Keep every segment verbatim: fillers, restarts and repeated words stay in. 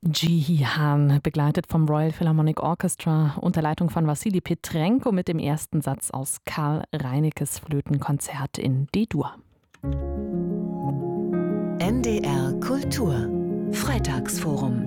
Jihi Han, begleitet vom Royal Philharmonic Orchestra unter Leitung von Wassili Petrenko mit dem ersten Satz aus Karl Reinekes Flötenkonzert in D-Dur. N D R Kultur Freitagsforum.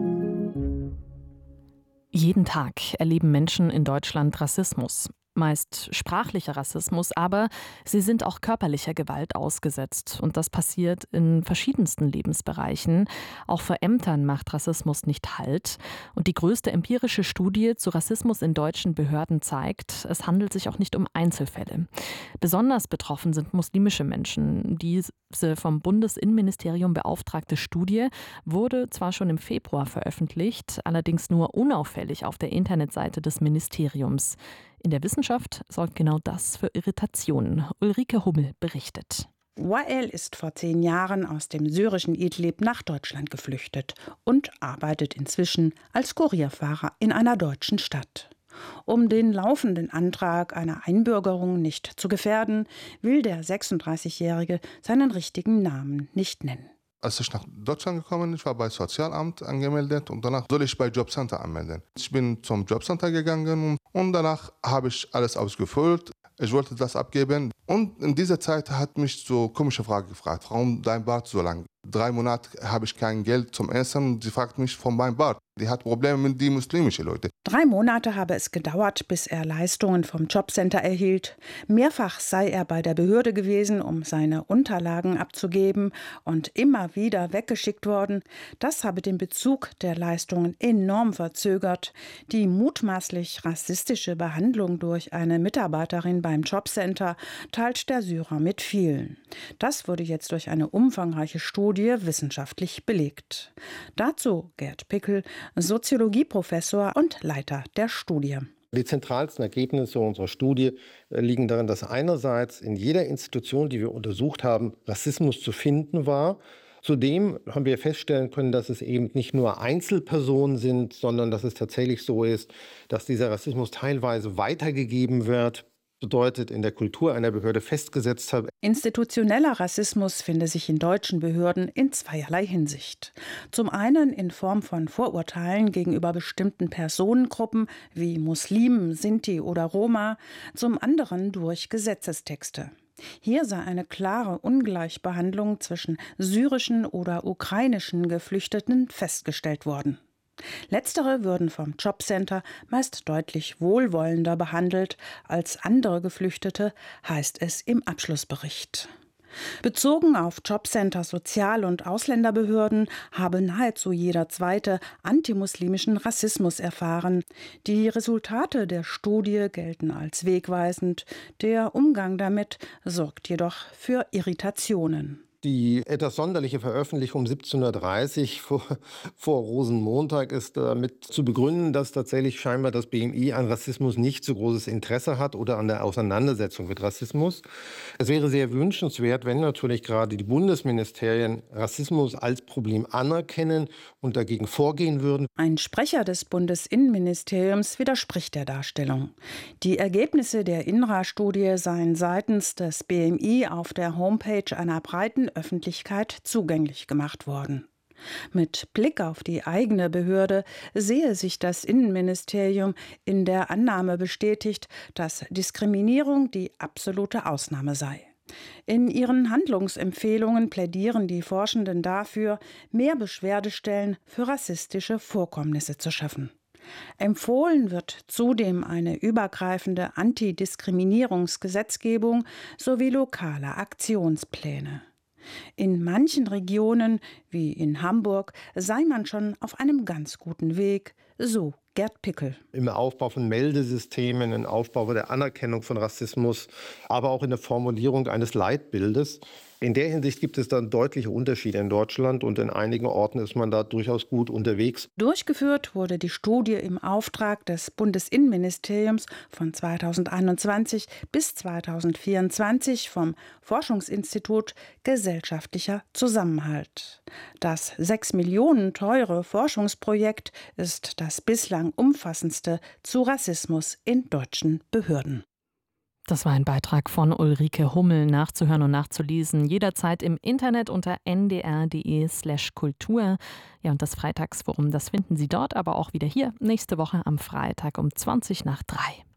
Jeden Tag erleben Menschen in Deutschland Rassismus. Meist sprachlicher Rassismus, aber sie sind auch körperlicher Gewalt ausgesetzt. Und das passiert in verschiedensten Lebensbereichen. Auch vor Ämtern macht Rassismus nicht Halt. Und die größte empirische Studie zu Rassismus in deutschen Behörden zeigt, es handelt sich auch nicht um Einzelfälle. Besonders betroffen sind muslimische Menschen. Diese vom Bundesinnenministerium beauftragte Studie wurde zwar schon im Februar veröffentlicht, allerdings nur unauffällig auf der Internetseite des Ministeriums. In der Wissenschaft sorgt genau das für Irritationen. Ulrike Hummel berichtet. Wael ist vor zehn Jahren aus dem syrischen Idlib nach Deutschland geflüchtet und arbeitet inzwischen als Kurierfahrer in einer deutschen Stadt. Um den laufenden Antrag einer Einbürgerung nicht zu gefährden, will der sechsunddreißigjährige seinen richtigen Namen nicht nennen. Als ich nach Deutschland gekommen bin, ich war bei Sozialamt angemeldet und danach soll ich bei Jobcenter anmelden. Ich bin zum Jobcenter gegangen und danach habe ich alles ausgefüllt. Ich wollte das abgeben und in dieser Zeit hat mich so komische Frage gefragt, warum dein Bart so lang? Drei Monate habe ich kein Geld zum Essen und sie fragt mich von meinem Bart. Die hat Probleme mit den muslimischen Leuten. Drei Monate habe es gedauert, bis er Leistungen vom Jobcenter erhielt. Mehrfach sei er bei der Behörde gewesen, um seine Unterlagen abzugeben und immer wieder weggeschickt worden. Das habe den Bezug der Leistungen enorm verzögert. Die mutmaßlich rassistische Behandlung durch eine Mitarbeiterin beim Jobcenter teilt der Syrer mit vielen. Das wurde jetzt durch eine umfangreiche Studie wissenschaftlich belegt. Dazu Gerd Pickel, Soziologieprofessor und Leiter der Studie. Die zentralsten Ergebnisse unserer Studie liegen darin, dass einerseits in jeder Institution, die wir untersucht haben, Rassismus zu finden war. Zudem haben wir feststellen können, dass es eben nicht nur Einzelpersonen sind, sondern dass es tatsächlich so ist, dass dieser Rassismus teilweise weitergegeben wird. Bedeutet, in der Kultur einer Behörde festgesetzt hat. Institutioneller Rassismus finde sich in deutschen Behörden in zweierlei Hinsicht. Zum einen in Form von Vorurteilen gegenüber bestimmten Personengruppen wie Muslimen, Sinti oder Roma, zum anderen durch Gesetzestexte. Hier sei eine klare Ungleichbehandlung zwischen syrischen oder ukrainischen Geflüchteten festgestellt worden. Letztere würden vom Jobcenter meist deutlich wohlwollender behandelt als andere Geflüchtete, heißt es im Abschlussbericht. Bezogen auf Jobcenter, Sozial- und Ausländerbehörden habe nahezu jeder Zweite antimuslimischen Rassismus erfahren. Die Resultate der Studie gelten als wegweisend. Der Umgang damit sorgt jedoch für Irritationen. Die etwas sonderliche Veröffentlichung um siebzehn Uhr dreißig vor, vor Rosenmontag ist damit zu begründen, dass tatsächlich scheinbar das B M I an Rassismus nicht so großes Interesse hat oder an der Auseinandersetzung mit Rassismus. Es wäre sehr wünschenswert, wenn natürlich gerade die Bundesministerien Rassismus als Problem anerkennen und dagegen vorgehen würden. Ein Sprecher des Bundesinnenministeriums widerspricht der Darstellung. Die Ergebnisse der I N R A-Studie seien seitens des B M I auf der Homepage einer breiten Öffentlichkeit zugänglich gemacht worden. Mit Blick auf die eigene Behörde sehe sich das Innenministerium in der Annahme bestätigt, dass Diskriminierung die absolute Ausnahme sei. In ihren Handlungsempfehlungen plädieren die Forschenden dafür, mehr Beschwerdestellen für rassistische Vorkommnisse zu schaffen. Empfohlen wird zudem eine übergreifende Antidiskriminierungsgesetzgebung sowie lokale Aktionspläne. In manchen Regionen, wie in Hamburg, sei man schon auf einem ganz guten Weg, so Gerd Pickel. Im Aufbau von Meldesystemen, im Aufbau der Anerkennung von Rassismus, aber auch in der Formulierung eines Leitbildes. In der Hinsicht gibt es dann deutliche Unterschiede in Deutschland und in einigen Orten ist man da durchaus gut unterwegs. Durchgeführt wurde die Studie im Auftrag des Bundesinnenministeriums von zweitausendeinundzwanzig bis zweitausendvierundzwanzig vom Forschungsinstitut Gesellschaftlicher Zusammenhalt. Das sechs Millionen teure Forschungsprojekt ist das bislang umfassendste zu Rassismus in deutschen Behörden. Das war ein Beitrag von Ulrike Hummel, nachzuhören und nachzulesen, jederzeit im Internet unter n d r punkt d e slash kultur. Ja, und das Freitagsforum, das finden Sie dort, aber auch wieder hier nächste Woche am Freitag um zwanzig nach drei.